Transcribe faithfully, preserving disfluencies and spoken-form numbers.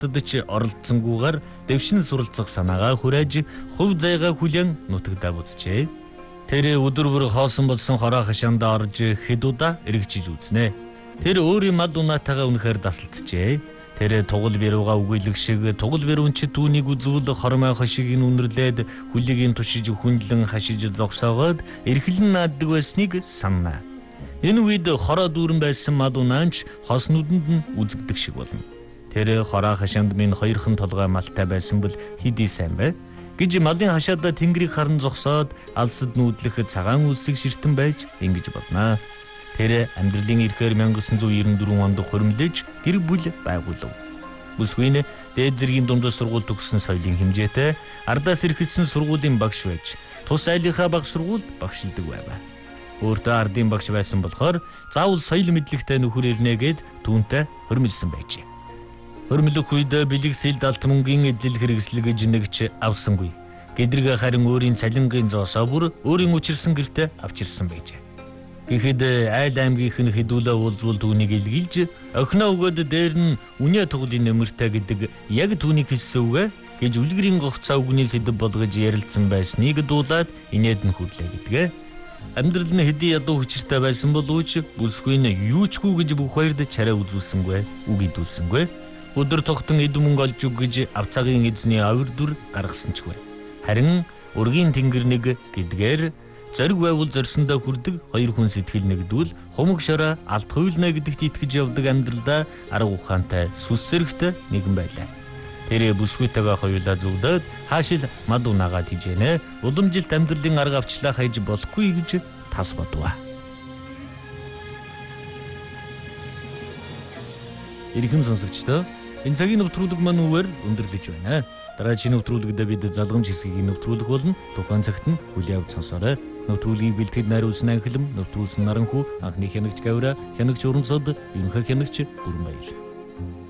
ч оролцсонгүйгээр дэвшин суралцах санаагаа хүрээж хувь заяагаа хүлээн нутагтаа буцжээ. Тэр өдөр бүр хоосон болсон хороо хашаанд орж хэд удаа эргэжиж үзнэ. Тэр өөрийн мал унаатайгаа үнэхээр дасалджээ. Тэр тугал бэрууга үгүйлэг шиг тугал бэрүүнч түүнийг үзвэл хормой хошиг нь үнэрлээд хүлийг нь тушиж хүндлэн хашиж зогсоогоод эрхлэн нааддаг байсныг санана. Энэ үед хороо дүүрэн байсан мал унаанч хос нүдэнд нь үзэгдэг шиг болно. Тэр хороо хашаанд минь хоёрхан толгой малтай байсан бол хэдий сайн бай гэж малын хашаада тэнгэрийг харан зогсоод алсад нүүдлэх цагаан үлсэг ширтэн байж ингэж бодноо. Тэр амьдралын эрхээр 천ин девятьсот девяносто четыре онд хөрмлөж гэр бүл байгуулав. Бүсгүйн дээд зэргийн дундас сургууль төгссөн соёлын хэмжээтэй ардаас эрхэлсэн сургуулийн багш байж тус айлынхаа баг сургуульд багшилдаг байв. Өөртөө ардын багш байсан болохоор заавал соёл мэдлэгтэй нөхөр ирнэ гэд түүнтэй хөрмөлсөн байжээ. Хөрмөлөх үед бэлэг сэлд алт мөнгөний эдлэл хэрэгслэг гэж нэгч авсангүй. Гэдрэг харин өөрийн цалингийн зоосоо бүр өөрийн учирсан гэртээ авчирсан байжээ. Гэхэд айл аймгийнх нь хэдүүлээ уулзвал түүнийг илгийлж охиноо өгөөд дээр нь үнэ туглын нэмэртэй гэдэг яг түүнийг хэлсэн үгэ гэж үлгэрийн гогцоо үгний сэдэв болгож ярилцсан байсныг дуулаад инээд нь хүрлээ гэдгээ. Амьдрал нь хэдий ядуу хүчтэй байсан боловч бүсгүй нь юучгүй гэж бүх хоёрд чараа үзүүлсэнгүй, үг идүүлсэнгүй. Өдөр тогтон эд мөнгө олж өг гэж авцаагийн эзний авир дүр гаргасанчгүй. Харин ургийн тэнгэр нэг гэдгээр зориг байвал зорьсондоо хүрдэг хоёр хүн сэтгэл нэгдвэл хумог шороо алт хуйлна гэдэгт итгэж явдаг амьдралдаа арга ухаантай сүс зэрэгтэй нэгэн байлаа. Тэр бүсгүйтэйгээ хоёулаа зүгдээд хаашил мад унаагаад хижээнэ. Уламжилт амьдралын арга авчлаа хайж болохгүй гэж тас бодваа. Ирхэм сонсогчдоо энэ цагийн нэвтрүүлэг маань үгээр өндөрлөж байна. Дараагийн нэвтрүүлэгдээ бид залгамж хэсгийг нэвтрүүлэх болно. Тухайн цагт нь хүлээв сонсоорой. Нэвтрүүлгийг бэлтгэж найруулсан анхлам, нэвтрүүлсэн наранхүү, анхны хянагч Гавра, хянагч Урамцод, ерөнхий хянагч Бүрэнбаяр.